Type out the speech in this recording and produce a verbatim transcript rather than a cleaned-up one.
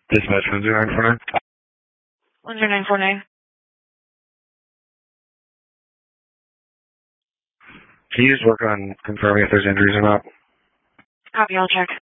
Dispatch one zero nine four nine. one zero nine four nine. Can you just work on confirming if there's injuries or not? Copy, I'll check.